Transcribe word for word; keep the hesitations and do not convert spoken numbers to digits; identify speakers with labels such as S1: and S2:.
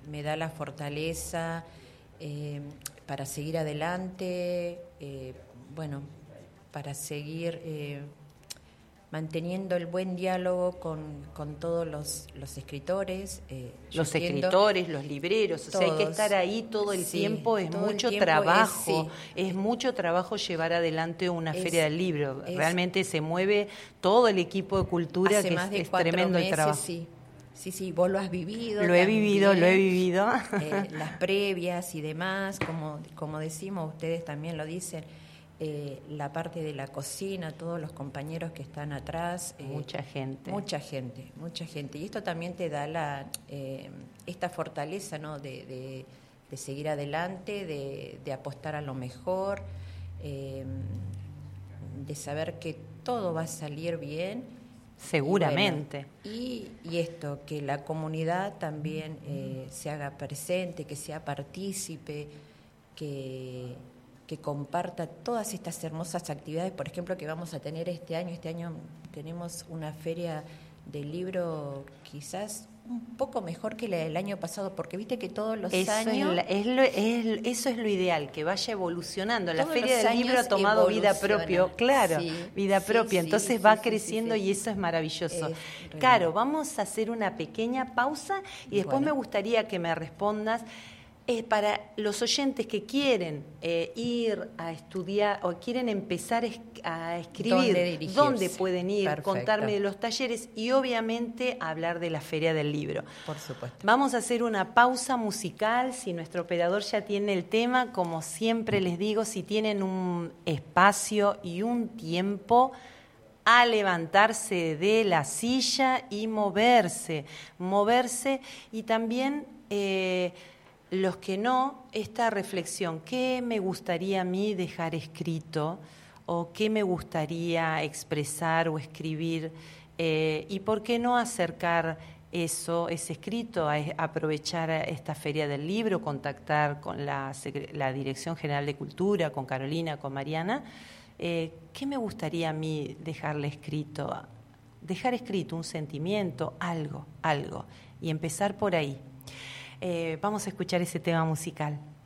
S1: me da la fortaleza eh, para seguir adelante, eh, bueno, para seguir eh, manteniendo el buen diálogo con, con todos los, los escritores. Eh,
S2: los escritores, los libreros, todos, o sea, hay que estar ahí todo el sí, tiempo, es mucho tiempo trabajo, es, sí, es mucho trabajo llevar adelante una es, feria del libro, es, realmente se mueve todo el equipo de cultura,
S1: hace
S2: que
S1: más
S2: es,
S1: de
S2: es
S1: cuatro
S2: tremendo
S1: meses,
S2: el trabajo.
S1: Sí. Sí, sí, vos lo has vivido.
S2: Lo he también, vivido, lo he vivido.
S1: Eh, las previas y demás, como, como decimos, ustedes también lo dicen, eh, la parte de la cocina, todos los compañeros que están atrás.
S2: Eh, mucha gente.
S1: Mucha gente, mucha gente. Y esto también te da la eh, esta fortaleza, ¿no? de, de, de seguir adelante, de, de apostar a lo mejor, eh, de saber que todo va a salir bien.
S2: Seguramente.
S1: Y, bueno, y, y esto, que la comunidad también eh, se haga presente, que sea partícipe, que, que comparta todas estas hermosas actividades, por ejemplo, que vamos a tener este año. Este año tenemos una feria del libro quizás un poco mejor que la del año pasado, porque viste que todos los
S2: eso
S1: años...
S2: Es la, es lo, es, eso es lo ideal, que vaya evolucionando. La Feria del Libro ha tomado vida propia, claro, sí, vida sí, propia, sí, entonces sí, va sí, creciendo sí, sí. y eso es maravilloso. Es Caro, vamos a hacer una pequeña pausa y después bueno. me gustaría que me respondas. Es para los oyentes que quieren eh, ir a estudiar o quieren empezar a escribir, ¿dónde, ¿dónde pueden ir? Perfecto. Contarme de los talleres y obviamente hablar de la Feria del Libro.
S1: Por supuesto.
S2: Vamos a hacer una pausa musical, si nuestro operador ya tiene el tema, como siempre les digo, si tienen un espacio y un tiempo, a levantarse de la silla y moverse, moverse y también... Eh, los que no, esta reflexión, ¿qué me gustaría a mí dejar escrito o qué me gustaría expresar o escribir? Eh, y por qué no acercar eso, ese escrito, a, a aprovechar esta Feria del Libro, contactar con la, la Dirección General de Cultura, con Carolina, con Mariana. Eh, ¿Qué me gustaría a mí dejarle escrito? Dejar escrito un sentimiento, algo, algo, y empezar por ahí. Eh, vamos a escuchar ese tema musical.